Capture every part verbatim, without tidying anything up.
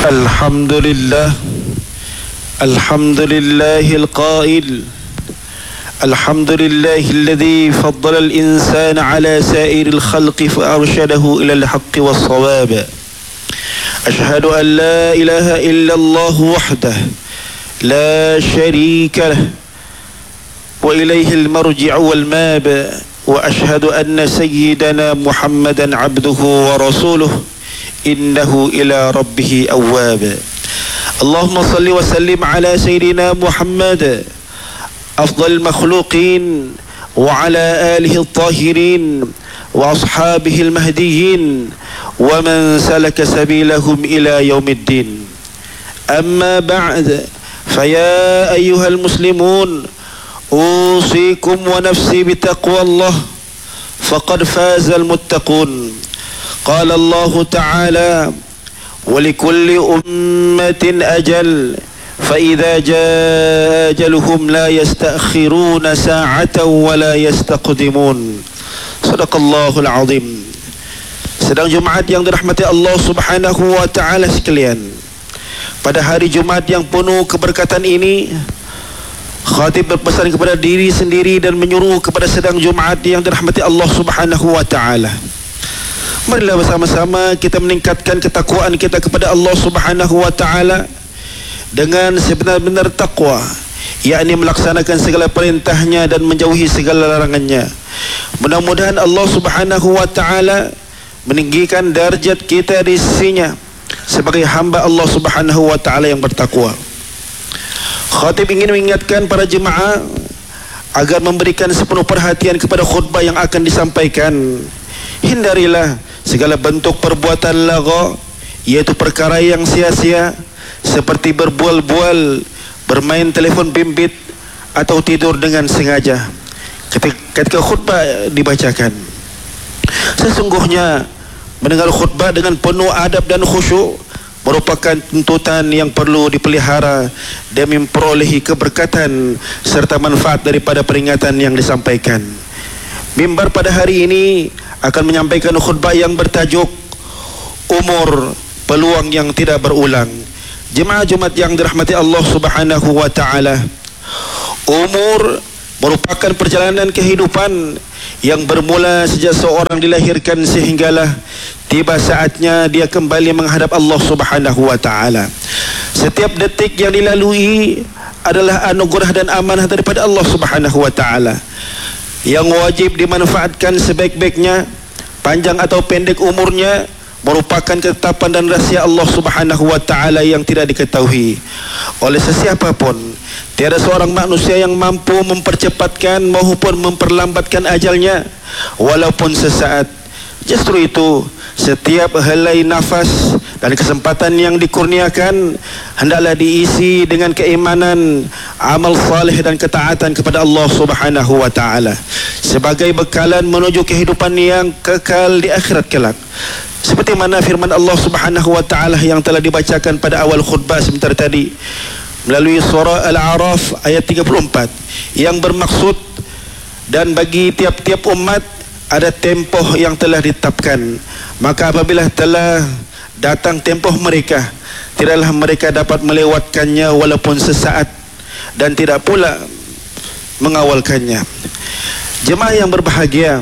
الحمد لله الحمد لله القائل الحمد لله الذي فضل الإنسان على سائر الخلق فأرشده إلى الحق والصواب. أشهد أن لا إله إلا الله وحده لا شريك له وإليه المرجع والماب، وأشهد أن سيدنا محمدا عبده ورسوله إنه إلى ربه أواب. اللهم صل وسلم على سيدنا محمد أفضل المخلوقين وعلى آله الطاهرين وأصحابه المهديين ومن سلك سبيلهم إلى يوم الدين. أما بعد، فيا أيها المسلمون أوصيكم ونفسي بتقوى الله فقد فاز المتقون. قال الله تعالى: ولكل أمة أجل فإذا جاء أجلهم لا يستأخرون ساعة ولا يستقدمون. صدق الله العظيم. Sedang Jumaat yang dirahmati Allah Subhanahu wa taala sekalian, pada hari Jumaat yang penuh keberkatan ini, khatib berpesan kepada diri sendiri dan menyuruh kepada sedang Jumaat yang dirahmati Allah Subhanahu wa taala. Marilah bersama-sama kita meningkatkan ketakwaan kita kepada Allah Subhanahu wa taala dengan sebenar-benar takwa, yakni melaksanakan segala perintahnya dan menjauhi segala larangannya. Mudah-mudahan Allah Subhanahu wa taala meninggikan darjat kita di sisinya sebagai hamba Allah Subhanahu wa taala yang bertakwa. Khatib ingin mengingatkan para jemaah agar memberikan sepenuh perhatian kepada khutbah yang akan disampaikan. Hindarilah segala bentuk perbuatan lagha, yaitu perkara yang sia-sia seperti berbual-bual, bermain telefon bimbit atau tidur dengan sengaja ketika, ketika khutbah dibacakan. Sesungguhnya mendengar khutbah dengan penuh adab dan khusyuk merupakan tuntutan yang perlu dipelihara demi memperolehi keberkatan serta manfaat daripada peringatan yang disampaikan. Mimbar pada hari ini akan menyampaikan khutbah yang bertajuk Umur Peluang yang Tidak Berulang. Jemaah Jumat yang dirahmati Allah Subhanahu wa taala, umur merupakan perjalanan kehidupan yang bermula sejak seorang dilahirkan sehinggalah tiba saatnya dia kembali menghadap Allah Subhanahu wa taala. Setiap detik yang dilalui adalah anugerah dan amanah daripada Allah Subhanahu wa taala yang wajib dimanfaatkan sebaik-baiknya. Panjang atau pendek umurnya merupakan ketetapan dan rahsia Allah Subhanahu wa taala yang tidak diketahui oleh sesiapa pun. Tiada seorang manusia yang mampu mempercepatkan maupun memperlambatkan ajalnya walaupun sesaat. Justru itu, setiap helai nafas dan kesempatan yang dikurniakan hendaklah diisi dengan keimanan, amal saleh dan ketaatan kepada Allah Subhanahu wa taala sebagai bekalan menuju kehidupan yang kekal di akhirat kelak. Seperti mana firman Allah Subhanahu wa taala yang telah dibacakan pada awal khutbah sebentar tadi melalui surah Al-A'raf ayat tiga puluh empat, yang bermaksud dan bagi tiap-tiap umat ada tempoh yang telah ditetapkan, maka apabila telah datang tempoh mereka, tidaklah mereka dapat melewatkannya walaupun sesaat dan tidak pula mengawalkannya. Jemaah yang berbahagia,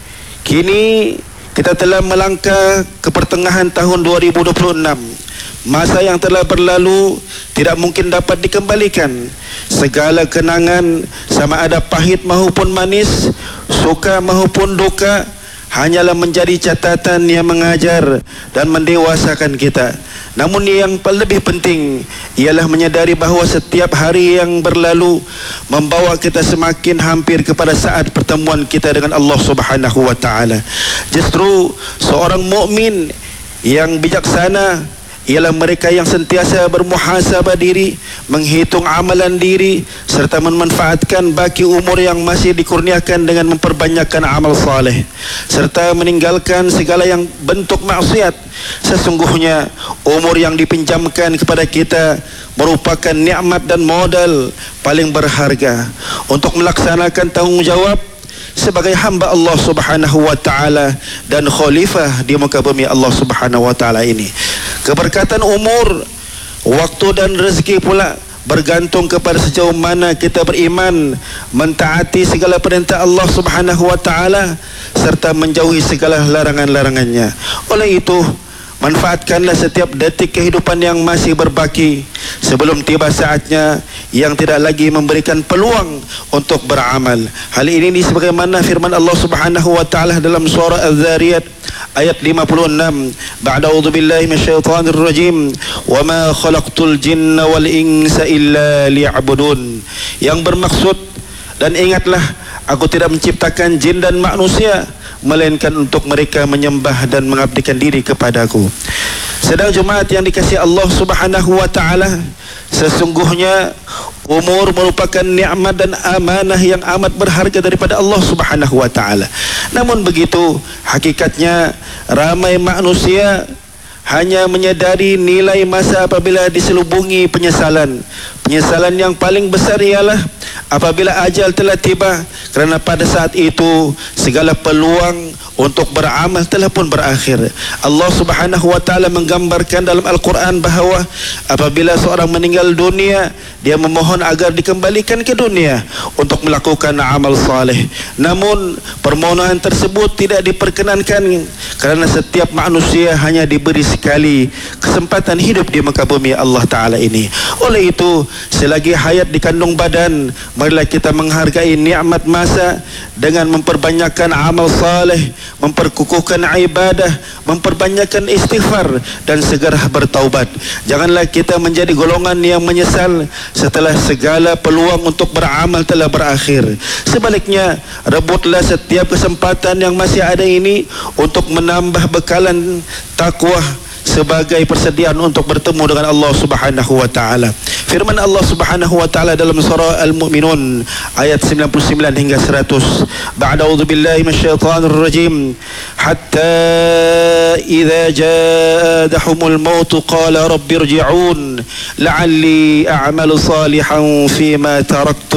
kini kita telah melangkah ke pertengahan tahun dua ribu dua puluh enam. Masa yang telah berlalu tidak mungkin dapat dikembalikan. Segala kenangan, sama ada pahit maupun manis, suka maupun duka, hanyalah menjadi catatan yang mengajar dan mendewasakan kita. Namun yang lebih penting ialah menyadari bahawa setiap hari yang berlalu membawa kita semakin hampir kepada saat pertemuan kita dengan Allah Subhanahu wa taala. Justru seorang mukmin yang bijaksana ialah mereka yang sentiasa bermuhasabah diri, menghitung amalan diri serta memanfaatkan baki umur yang masih dikurniakan dengan memperbanyakkan amal saleh serta meninggalkan segala yang bentuk maksiat. Sesungguhnya umur yang dipinjamkan kepada kita merupakan nikmat dan modal paling berharga untuk melaksanakan tanggungjawab sebagai hamba Allah Subhanahu wa taala dan khalifah di muka bumi Allah Subhanahu wa taala ini. Keberkatan umur, waktu dan rezeki pula bergantung kepada sejauh mana kita beriman, mentaati segala perintah Allah Subhanahu wa taala serta menjauhi segala larangan-larangannya. Oleh itu, manfaatkanlah setiap detik kehidupan yang masih berbaki sebelum tiba saatnya yang tidak lagi memberikan peluang untuk beramal. Hal ini sebagaimana firman Allah Subhanahu wa taala dalam surah Az-Zariyat ayat lima puluh enam, ba'da a'udzubillahi minasyaitonir rajim, wa ma khalaqtul jinna wal insa illa liya'budun. Yang bermaksud, dan ingatlah, aku tidak menciptakan jin dan manusia melainkan untuk mereka menyembah dan mengabdikan diri kepadaku. Sedang jemaat yang dikasihi Allah Subhanahu wa taala, sesungguhnya umur merupakan nikmat dan amanah yang amat berharga daripada Allah Subhanahu wa taala. Namun begitu, hakikatnya ramai manusia hanya menyadari nilai masa apabila diselubungi penyesalan. Penyesalan yang paling besar ialah apabila ajal telah tiba, kerana pada saat itu segala peluang untuk beramal telah pun berakhir. Allah Subhanahu wa taala menggambarkan dalam Al-Quran bahawa apabila seorang meninggal dunia, dia memohon agar dikembalikan ke dunia untuk melakukan amal saleh. Namun permohonan tersebut tidak diperkenankan kerana setiap manusia hanya diberi sekali kesempatan hidup di muka bumi Allah taala ini. Oleh itu, selagi hayat dikandung badan, marilah kita menghargai nikmat masa dengan memperbanyakkan amal saleh, memperkukuhkan ibadah, memperbanyakkan istighfar dan segera bertaubat. Janganlah kita menjadi golongan yang menyesal setelah segala peluang untuk beramal telah berakhir. Sebaliknya, rebutlah setiap kesempatan yang masih ada ini untuk menambah bekalan takwa sebagai persediaan untuk bertemu dengan Allah Subhanahu wa taala. Firman Allah Subhanahu wa taala dalam surah Al-Mu'minun ayat sembilan puluh sembilan hingga seratus, ba'da a'udzubillahi minasyaitonir rajim, hatta idza ja'ahumul maut qala rabbirji'un la'alli a'malu salihan fima taraktu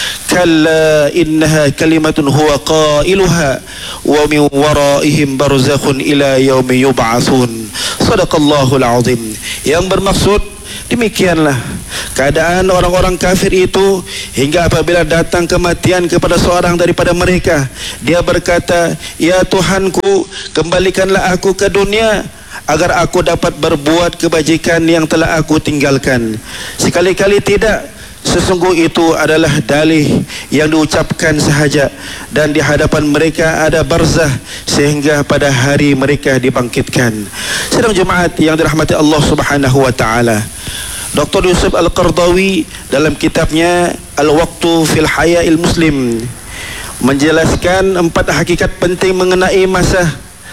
kalla innaha kalimatun huwa qailuha wa min waraihim barzakhun ila yaumi yub'atsun. Sadaqallahul azim. Yang bermaksud, demikianlah keadaan orang-orang kafir itu hingga apabila datang kematian kepada seorang daripada mereka, dia berkata, ya Tuhanku, kembalikanlah aku ke dunia agar aku dapat berbuat kebajikan yang telah aku tinggalkan. Sekali-kali tidak, sesungguh itu adalah dalih yang diucapkan sahaja, dan di hadapan mereka ada barzah sehingga pada hari mereka dibangkitkan. Sedang jemaat yang dirahmati Allah Subhanahu wa taala, Doktor Yusuf Al-Qardawi dalam kitabnya Al-Waqtu fil Haya'il Muslim menjelaskan empat hakikat penting mengenai masa.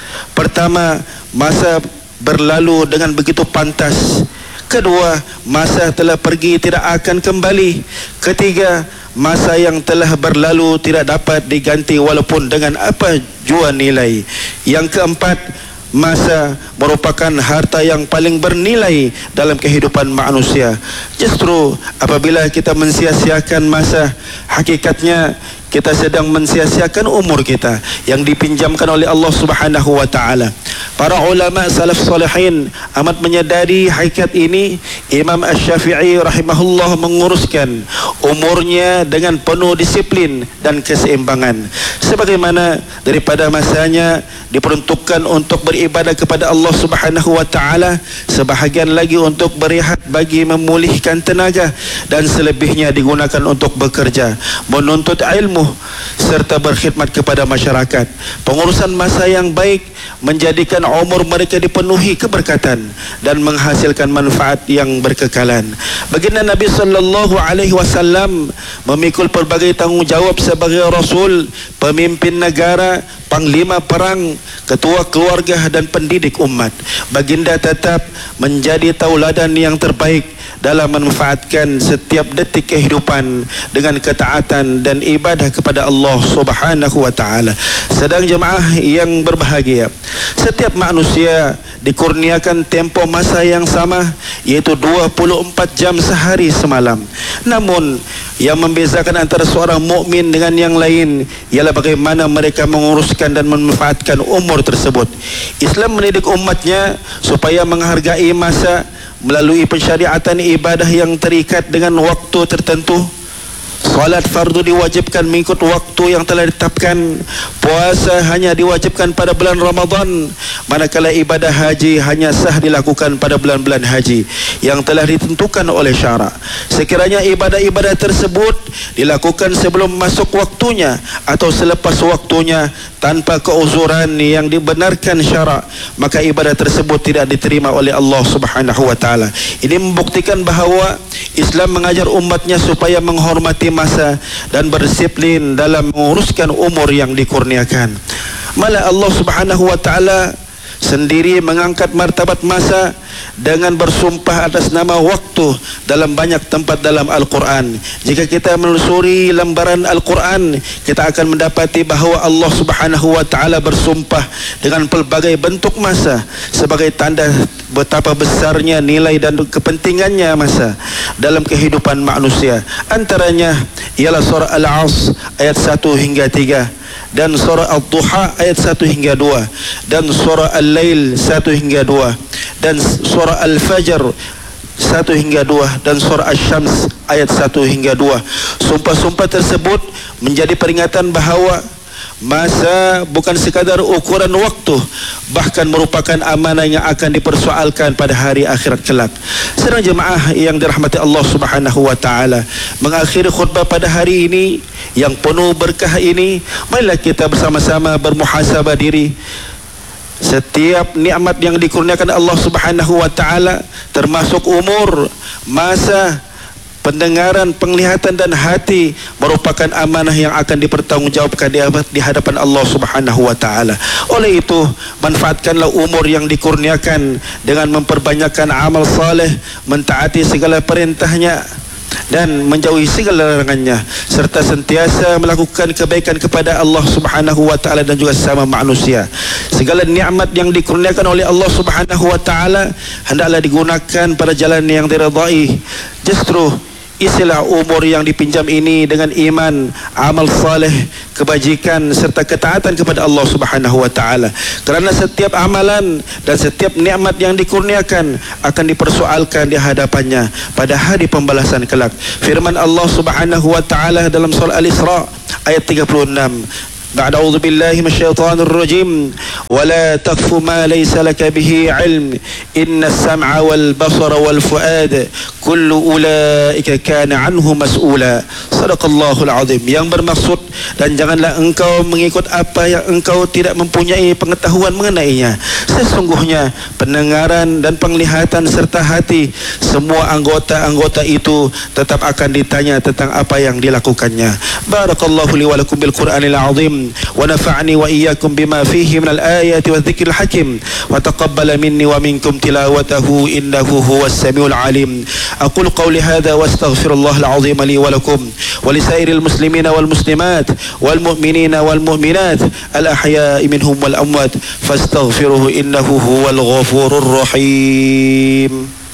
Pertama, masa berlalu dengan begitu pantas. Kedua, masa telah pergi tidak akan kembali. Ketiga, masa yang telah berlalu tidak dapat diganti walaupun dengan apa jua nilai. Yang keempat, masa merupakan harta yang paling bernilai dalam kehidupan manusia. Justru apabila kita mensia-siakan masa, hakikatnya kita sedang mensia-siakan umur kita yang dipinjamkan oleh Allah Subhanahu wa taala. Para ulama salaf salihin amat menyadari hakikat ini. Imam Asy-Syafi'i rahimahullah menguruskan umurnya dengan penuh disiplin dan keseimbangan. Sebagaimana daripada masanya diperuntukkan untuk beribadah kepada Allah Subhanahu wa taala, sebahagian lagi untuk berehat bagi memulihkan tenaga, dan selebihnya digunakan untuk bekerja, menuntut ilmu serta berkhidmat kepada masyarakat. Pengurusan masa yang baik menjadikan umur mereka dipenuhi keberkatan dan menghasilkan manfaat yang berkekalan. Baginda Nabi sallallahu alaihi wasallam memikul pelbagai tanggungjawab sebagai rasul, pemimpin negara, panglima perang, ketua keluarga dan pendidik umat. Baginda tetap menjadi tauladan yang terbaik dalam memanfaatkan setiap detik kehidupan dengan ketaatan dan ibadah kepada Allah Subhanahu wa taala. Sedang jemaah yang berbahagia, setiap manusia dikurniakan tempo masa yang sama, yaitu dua puluh empat jam sehari semalam. Namun yang membezakan antara seorang mukmin dengan yang lain ialah bagaimana mereka menguruskan dan memanfaatkan umur tersebut. Islam mendidik umatnya supaya menghargai masa melalui pensyariatan ibadah yang terikat dengan waktu tertentu. Salat fardu diwajibkan mengikut waktu yang telah ditetapkan. Puasa hanya diwajibkan pada bulan Ramadan, manakala ibadah haji hanya sah dilakukan pada bulan-bulan haji yang telah ditentukan oleh syarak. Sekiranya ibadah-ibadah tersebut dilakukan sebelum masuk waktunya atau selepas waktunya tanpa keuzuran yang dibenarkan syarak, maka ibadah tersebut tidak diterima oleh Allah Subhanahu wa taala. Ini membuktikan bahawa Islam mengajar umatnya supaya menghormati masa dan berdisiplin dalam menguruskan umur yang dikurniakan. Malah Allah Subhanahu wa taala sendiri mengangkat martabat masa dengan bersumpah atas nama waktu dalam banyak tempat dalam Al-Quran. Jika kita menelusuri lembaran Al-Quran, kita akan mendapati bahawa Allah Subhanahu wa taala bersumpah dengan pelbagai bentuk masa sebagai tanda betapa besarnya nilai dan kepentingannya masa dalam kehidupan manusia. Antaranya ialah surah Al-Asr ayat satu hingga tiga, dan surah Al-Duha ayat satu hingga dua, dan surah Al-Lail satu hingga dua, dan surah Al-Fajr satu hingga dua, dan surah Asy-Syams ayat satu hingga dua. Sumpah-sumpah tersebut menjadi peringatan bahawa masa bukan sekadar ukuran waktu, bahkan merupakan amanah yang akan dipersoalkan pada hari akhirat kelak. Sedang jemaah yang dirahmati Allah Subhanahu wa taala, mengakhiri khutbah pada hari ini yang penuh berkah ini, marilah kita bersama-sama bermuhasabah diri. Setiap nikmat yang dikurniakan Allah Subhanahu wa taala, termasuk umur, masa, pendengaran, penglihatan dan hati, merupakan amanah yang akan dipertanggungjawabkan di hadapan Allah Subhanahu wa taala. Oleh itu, manfaatkanlah umur yang dikurniakan dengan memperbanyakkan amal saleh, mentaati segala perintahnya dan menjauhi segala larangannya, serta sentiasa melakukan kebaikan kepada Allah Subhanahu wa taala dan juga sesama manusia. Segala nikmat yang dikurniakan oleh Allah Subhanahu wa taala hendaklah digunakan pada jalan yang diridai. Justru isilah umur yang dipinjam ini dengan iman, amal saleh, kebajikan serta ketaatan kepada Allah Subhanahu wa taala. Kerana setiap amalan dan setiap nikmat yang dikurniakan akan dipersoalkan di hadapannya pada hari pembalasan kelak. Firman Allah Subhanahu wa taala dalam surah Al-Isra ayat tiga puluh enam, بعد أعوذ بالله من الشيطان الرجيم ولا تقف ما ليس لك به علم إن السمع والبصر والفؤاد كل أولئك كان عنه مسؤولا. Sadaqallahul azim. Yang bermaksud, dan janganlah engkau mengikut apa yang engkau tidak mempunyai pengetahuan mengenainya. Sesungguhnya pendengaran dan penglihatan serta hati, semua anggota-anggota itu tetap akan ditanya tentang apa yang dilakukannya. Barakallahu li wa lakum bil Qur'anil azim, ونفعني وإياكم بما فيه من الآيات والذكر الحكيم وتقبل مني ومنكم تلاوته إنه هو السميع العليم. أقول قولي هذا واستغفر الله العظيم لي ولكم ولسائر المسلمين والمسلمات والمؤمنين والمؤمنات الأحياء منهم والأموات فاستغفروه إنه هو الغفور الرحيم.